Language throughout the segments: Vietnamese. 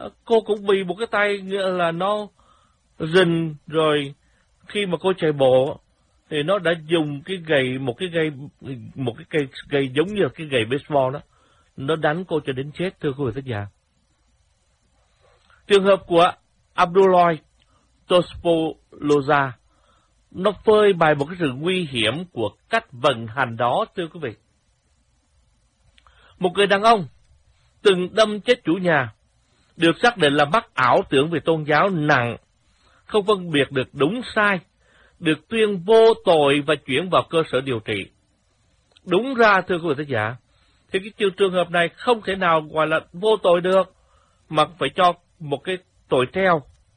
cô cũng bị một cái tay nghĩa là nó rình, rồi khi mà cô chạy bộ thì nó đã dùng một cái gậy giống như cái gậy baseball đó, nó đánh cô cho đến chết, thưa quý vị khán giả. Trường hợp của Abdullah Tospoloza, nó phơi bày một cái sự nguy hiểm của cách vận hành đó, thưa quý vị. Một người đàn ông từng đâm chết chủ nhà, được xác định là mắc ảo tưởng về tôn giáo nặng, không phân biệt được đúng sai, được tuyên vô tội và chuyển vào cơ sở điều trị. Đúng ra, thưa quý vị khán giả, thì cái trường hợp này không thể nào gọi là vô tội được, mà phải cho một cái tội treo.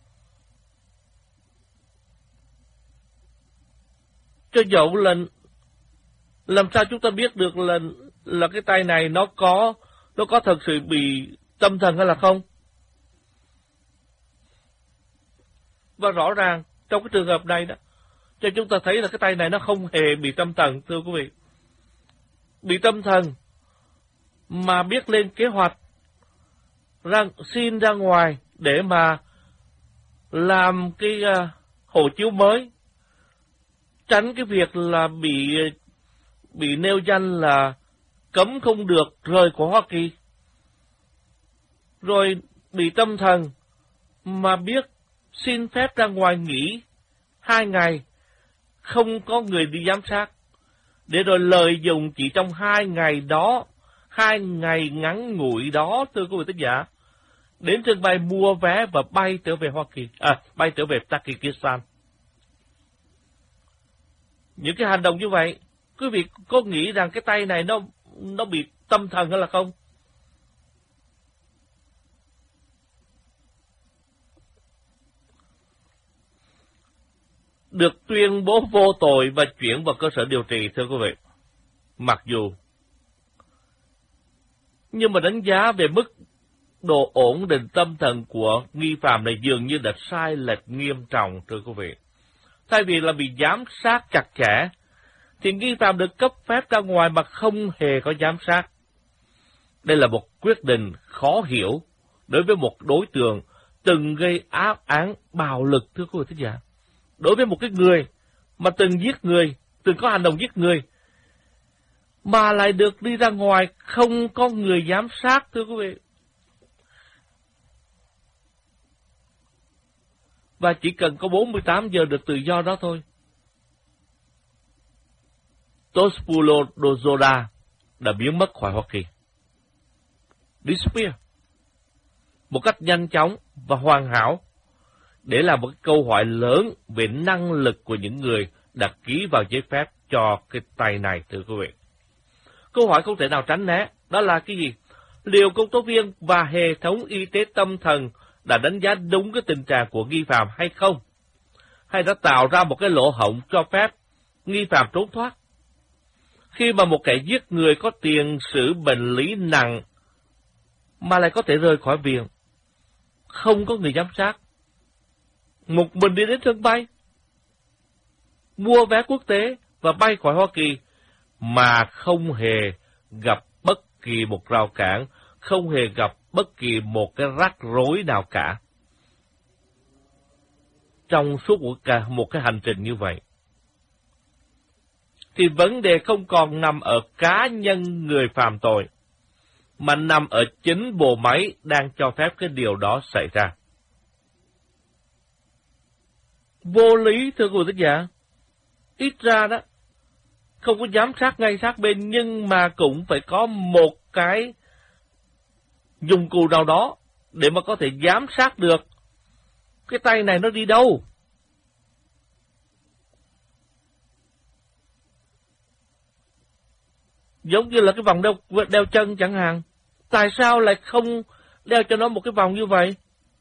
Cho dẫu là làm sao chúng ta biết được là cái tay này nó có thật sự bị tâm thần hay là không? Và rõ ràng trong cái trường hợp này đó, cho chúng ta thấy là cái tay này nó không hề bị tâm thần, thưa quý vị. Bị tâm thần mà biết lên kế hoạch xin ra ngoài để mà làm cái hộ chiếu mới, tránh cái việc là bị nêu danh là cấm không được rời khỏi Hoa Kỳ. Rồi bị tâm thần mà biết xin phép ra ngoài nghỉ 2 ngày, không có người đi giám sát, để rồi lợi dụng chỉ trong 2 ngày đó, 2 ngày ngắn ngủi đó, thưa quý vị khán giả, đến sân bay mua vé và bay trở về Hoa Kỳ, bay trở về Tajikistan. Những cái hành động như vậy, quý vị có nghĩ rằng cái tay này nó bị tâm thần hay là không? Được tuyên bố vô tội và chuyển vào cơ sở điều trị, thưa quý vị. Mặc dù, nhưng mà đánh giá về mức độ ổn định tâm thần của nghi phạm này dường như đã sai lệch nghiêm trọng, thưa quý vị. Thay vì là bị giám sát chặt chẽ, thì nghi phạm được cấp phép ra ngoài mà không hề có giám sát. Đây là một quyết định khó hiểu đối với một đối tượng từng gây ác án bạo lực, thưa quý vị thính giả. Đối với một cái người mà từng giết người, từng có hành động giết người, mà lại được đi ra ngoài không có người giám sát, thưa quý vị. Và chỉ cần có 48 giờ được tự do đó thôi. Tospoloza đã biến mất khỏi Hoa Kỳ. Disappear. Một cách nhanh chóng và hoàn hảo, để là một câu hỏi lớn về năng lực của những người đã ký vào giấy phép cho cái tay này, thưa quý vị. Câu hỏi không thể nào tránh né, đó là cái gì? Liệu công tố viên và hệ thống y tế tâm thần đã đánh giá đúng cái tình trạng của nghi phạm hay không? Hay đã tạo ra một cái lỗ hổng cho phép nghi phạm trốn thoát? Khi mà một kẻ giết người có tiền sử bệnh lý nặng mà lại có thể rời khỏi viện, không có người giám sát, một mình đi đến sân bay, mua vé quốc tế và bay khỏi Hoa Kỳ mà không hề gặp bất kỳ một rào cản, không hề gặp bất kỳ một cái rắc rối nào cả. Trong suốt một cái hành trình như vậy, thì vấn đề không còn nằm ở cá nhân người phạm tội, mà nằm ở chính bộ máy đang cho phép cái điều đó xảy ra. Vô lý, thưa quý vị thính giả. Ít ra đó, không có giám sát ngay sát bên, nhưng mà cũng phải có một cái dụng cụ nào đó để mà có thể giám sát được cái tay này nó đi đâu. Giống như là cái vòng đeo chân chẳng hạn. Tại sao lại không đeo cho nó một cái vòng như vậy?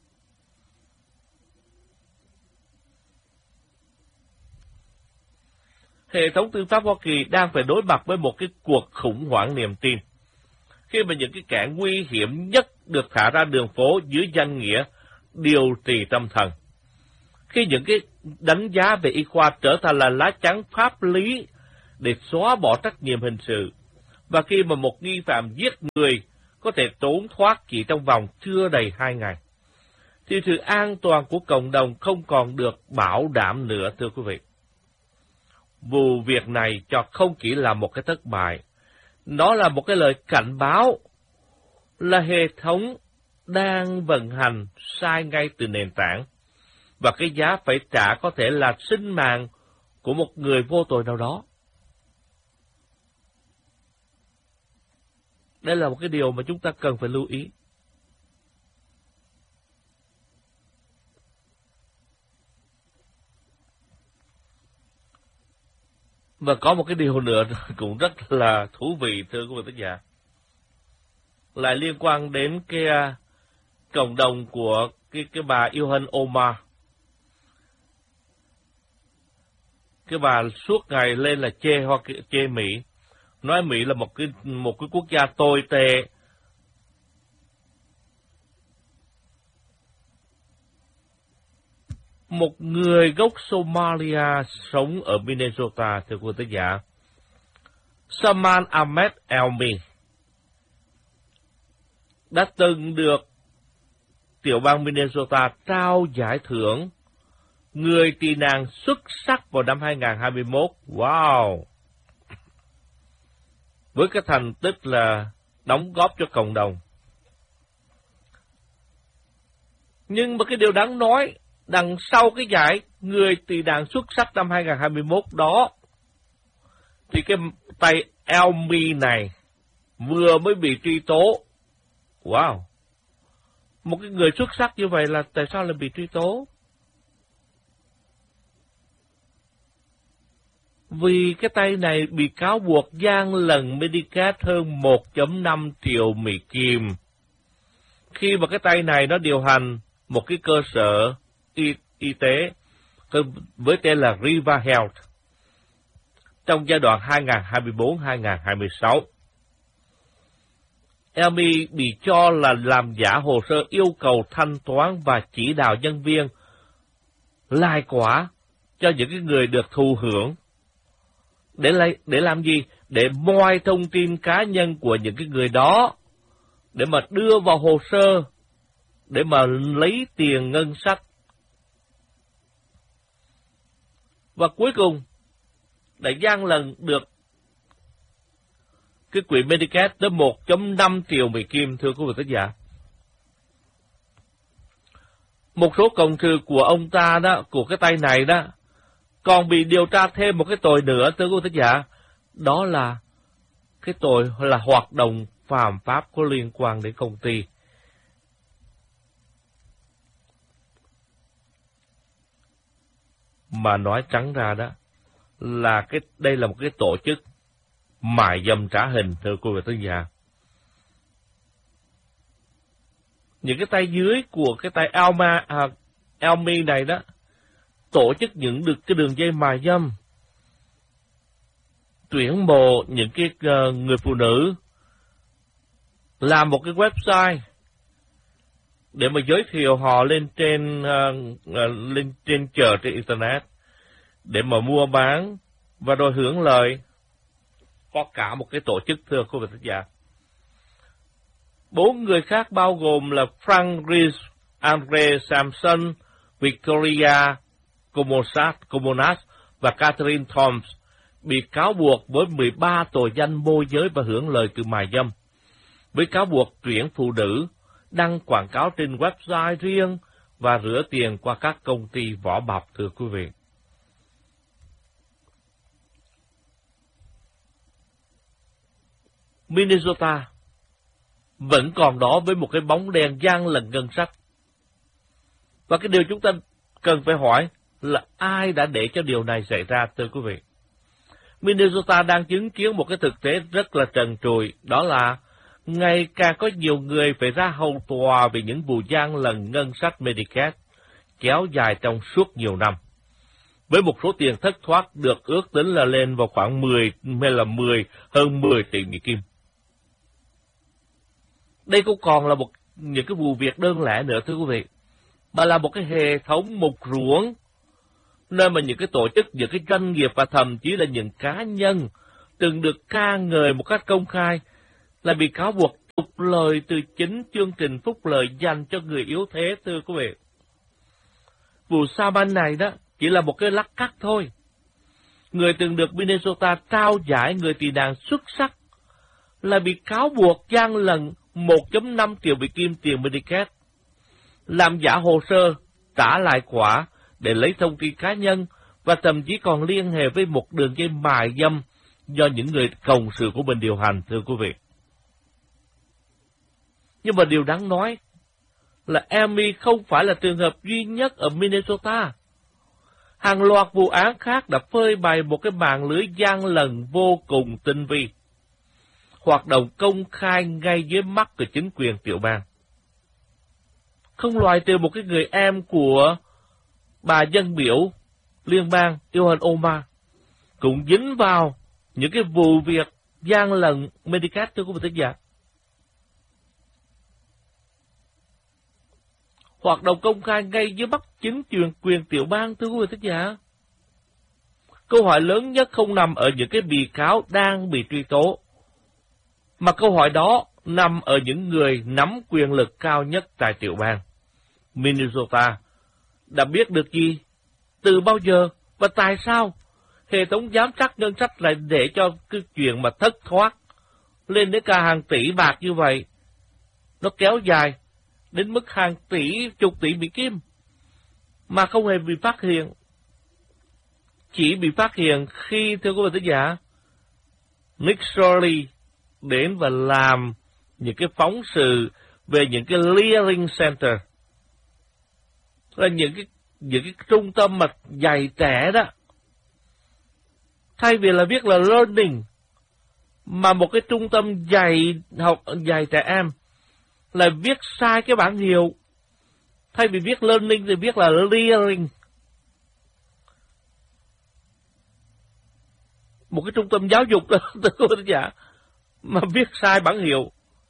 Hệ thống tư pháp Hoa Kỳ đang phải đối mặt với một cái cuộc khủng hoảng niềm tin, khi mà những cái kẻ nguy hiểm nhất được thả ra đường phố dưới danh nghĩa điều trị tâm thần. Khi những cái đánh giá về y khoa trở thành là lá chắn pháp lý để xóa bỏ trách nhiệm hình sự, và khi mà một nghi phạm giết người có thể trốn thoát chỉ trong vòng chưa đầy 2 ngày, thì sự an toàn của cộng đồng không còn được bảo đảm nữa, thưa quý vị. Vụ việc này không chỉ là một cái thất bại, nó là một cái lời cảnh báo là hệ thống đang vận hành sai ngay từ nền tảng, và cái giá phải trả có thể là sinh mạng của một người vô tội nào đó. Đây là một cái điều mà chúng ta cần phải lưu ý. Và có một cái điều nữa cũng rất là thú vị, thưa quý vị tất giả, lại liên quan đến cái cộng đồng của cái bà Ilhan Omar. Cái bà suốt ngày lên là chê Mỹ, nói Mỹ là một cái quốc gia tồi tệ. Một người gốc Somalia sống ở Minnesota, thưa quý vị giả, Salman Ahmed Elmi, đã từng được tiểu bang Minnesota trao giải thưởng người tị nạn xuất sắc vào năm 2021. Wow! Với cái thành tích là đóng góp cho cộng đồng. Nhưng mà cái điều đáng nói, đằng sau cái giải người tị nạn xuất sắc năm 2021 đó, thì cái tay Elmi này vừa mới bị truy tố. Wow! Một cái người xuất sắc như vậy là tại sao lại bị truy tố? Vì cái tay này bị cáo buộc gian lận Medicaid hơn 1.5 triệu Mỹ Kim. Khi mà cái tay này nó điều hành một cái cơ sở y tế với tên là Riva Health trong giai đoạn 2024-2026. Elmi bị cho là làm giả hồ sơ yêu cầu thanh toán và chỉ đạo nhân viên lai quả cho những cái người được thụ hưởng. Để làm gì? Để moi thông tin cá nhân của những cái người đó, để mà đưa vào hồ sơ, để mà lấy tiền ngân sách. Và cuối cùng, đã gian lận được cái quỹ Medicaid tới 1.5 triệu Mỹ Kim, thưa quý vị khán giả. Một số cộng sự của ông ta đó, của cái tay này đó, còn bị điều tra thêm một cái tội nữa, thưa quý vị khán giả. Đó là cái tội là hoạt động phạm pháp có liên quan đến công ty. Mà nói trắng ra đó, là đây là một cái tổ chức mại dâm trá hình, thưa quý vị khán giả. Những cái tay dưới của cái tay Elmi này đó, tổ chức những được cái đường dây mại dâm, tuyển mộ những cái người phụ nữ, làm một cái website để mà giới thiệu họ lên trên chợ trên internet để mà mua bán và rồi hưởng lợi. Có cả một cái tổ chức, thưa quý vị khán giả. 4 người khác bao gồm là Frank Rees, Andre Sampson, Victoria Comonas và Catherine Thoms bị cáo buộc với 13 tội danh môi giới và hưởng lợi từ mại dâm, với cáo buộc tuyển phụ nữ, đăng quảng cáo trên website riêng và rửa tiền qua các công ty vỏ bọc, thưa quý vị. Minnesota vẫn còn đó với một cái bóng đen gian lận ngân sách. Và cái điều chúng ta cần phải hỏi là ai đã để cho điều này xảy ra, thưa quý vị. Minnesota đang chứng kiến một cái thực tế rất là trần trụi, đó là ngày càng có nhiều người phải ra hầu tòa vì những vụ gian lận ngân sách Medicaid kéo dài trong suốt nhiều năm, với một số tiền thất thoát được ước tính là lên vào khoảng hơn 10 tỷ Mỹ Kim. Đây cũng còn là những cái vụ việc đơn lẻ nữa, thưa quý vị, mà là một cái hệ thống mục ruỗng, nơi mà những cái tổ chức, những cái doanh nghiệp và thậm chí là những cá nhân từng được ca ngợi một cách công khai là bị cáo buộc trục lợi từ chính chương trình phúc lợi dành cho người yếu thế, thưa quý vị. Vụ Salman này đó chỉ là một cái lát cắt thôi. Người từng được Minnesota trao giải người tị nạn xuất sắc là bị cáo buộc gian lận 1.5 triệu Mỹ Kim tiền Medicaid, làm giả hồ sơ, trả lại quả để lấy thông tin cá nhân và thậm chí còn liên hệ với một đường dây mại dâm do những người cộng sự của mình điều hành, thưa quý vị. Nhưng mà điều đáng nói là Amy không phải là trường hợp duy nhất ở Minnesota. Hàng loạt vụ án khác đã phơi bày một cái mạng lưới gian lận vô cùng tinh vi, hoạt động công khai ngay dưới mắt của chính quyền tiểu bang. Không loại trừ một cái người em của bà dân biểu liên bang Ilhan Omar cũng dính vào những cái vụ việc gian lận Medicaid, thưa quý vị thính giả. Hoạt động công khai ngay dưới mắt chính quyền tiểu bang, thưa quý vị thính giả. Câu hỏi lớn nhất không nằm ở những cái bị cáo đang bị truy tố, mà câu hỏi đó nằm ở những người nắm quyền lực cao nhất tại tiểu bang. Minnesota đã biết được gì, từ bao giờ và tại sao hệ thống giám sát ngân sách lại để cho cái chuyện mà thất thoát lên đến cả hàng tỷ bạc như vậy, nó kéo dài đến mức hàng tỷ, chục tỷ Mỹ Kim mà không hề bị phát hiện. Chỉ bị phát hiện khi, thưa quý vị thính giả, Nick Shirley đến và làm những cái phóng sự về những cái Learning Center, là những cái trung tâm mà dạy trẻ đó. Thay vì là viết là learning, mà một cái trung tâm dạy trẻ em là viết sai cái bảng hiệu. Thay vì viết learning thì viết là learning. Một cái trung tâm giáo dục đó, thưa quý vị, mà viết sai bảng hiệu.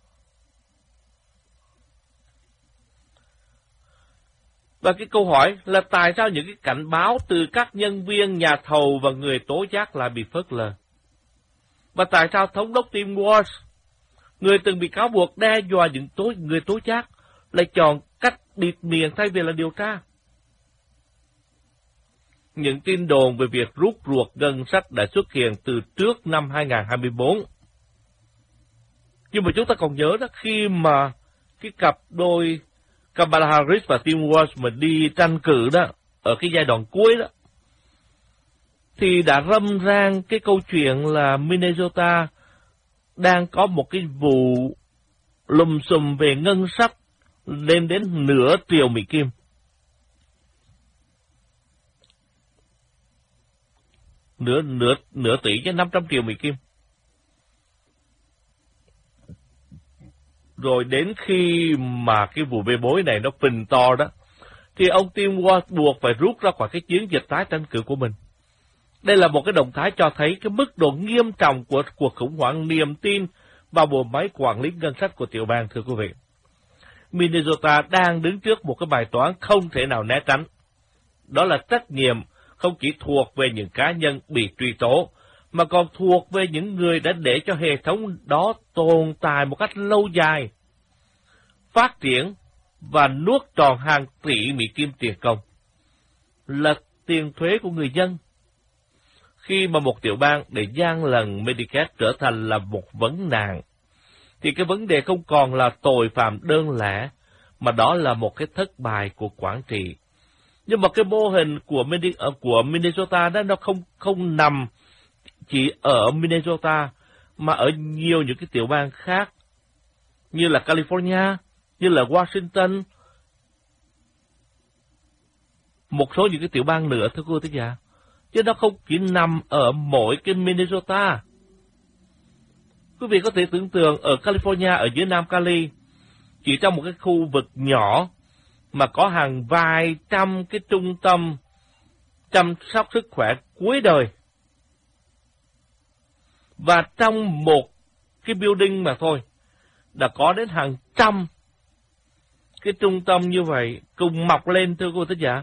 Và cái câu hỏi là tại sao những cái cảnh báo từ các nhân viên, nhà thầu và người tố giác lại bị phớt lờ? Và tại sao thống đốc Tim Walsh, người từng bị cáo buộc đe dọa những người tố giác, lại chọn cách bịt miệng thay vì là điều tra? Những tin đồn về việc rút ruột ngân sách đã xuất hiện từ trước năm 2024. Nhưng mà chúng ta còn nhớ đó, khi mà cái cặp đôi Kamala Harris và Tim Walsh mà đi tranh cử đó, ở cái giai đoạn cuối đó, thì đã râm ran cái câu chuyện là Minnesota đang có một cái vụ lùm xùm về ngân sách lên đến nửa triệu Mỹ Kim. Nửa tỷ chứ 500 triệu Mỹ Kim. Rồi đến khi mà cái vụ bê bối này nó phình to đó, thì ông Tim Walsh buộc phải rút ra khỏi cái chiến dịch tái tranh cử của mình. Đây là một cái động thái cho thấy cái mức độ nghiêm trọng của cuộc khủng hoảng niềm tin vào bộ máy quản lý ngân sách của tiểu bang, thưa quý vị. Minnesota đang đứng trước một cái bài toán không thể nào né tránh. Đó là trách nhiệm không chỉ thuộc về những cá nhân bị truy tố, mà còn thuộc về những người đã để cho hệ thống đó tồn tại một cách lâu dài, phát triển và nuốt tròn hàng tỷ Mỹ Kim tiền công, là tiền thuế của người dân. Khi mà một tiểu bang để gian lận Medicaid trở thành là một vấn nạn, thì cái vấn đề không còn là tội phạm đơn lẻ, mà đó là một cái thất bại của quản trị. Nhưng mà cái mô hình của Minnesota đó nó không nằm chỉ ở Minnesota, mà ở nhiều những cái tiểu bang khác, như là California, như là Washington, một số những cái tiểu bang nữa, thưa quý vị. Chứ nó không chỉ nằm ở mỗi cái Minnesota. Quý vị có thể tưởng tượng ở California, ở dưới Nam Cali, chỉ trong một cái khu vực nhỏ mà có hàng vài trăm cái trung tâm chăm sóc sức khỏe cuối đời. Và trong một cái building mà thôi, đã có đến hàng trăm cái trung tâm như vậy cùng mọc lên, thưa quý vị giả.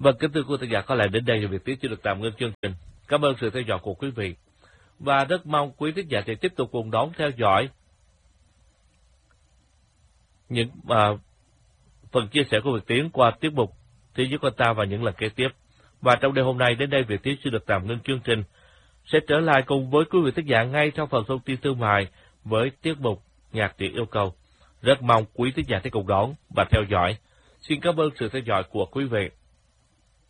Vâng, kính thưa quý thính giả, có lẽ đến đây thì việc tiếp sẽ được tạm ngưng chương trình. Cảm ơn sự theo dõi của quý vị. Và rất mong quý thính giả sẽ tiếp tục cùng đón theo dõi những phần chia sẻ của Việt Tiến qua tiết mục Thế giới con ta và những lần kế tiếp. Và trong đêm hôm nay đến đây Việt Tiến sẽ được tạm ngưng chương trình. Sẽ trở lại cùng với quý vị thính giả ngay trong phần thông tin thương mại với tiết mục Nhạc Truyện Yêu Cầu. Rất mong quý thính giả sẽ cùng đón và theo dõi. Xin cảm ơn sự theo dõi của quý vị.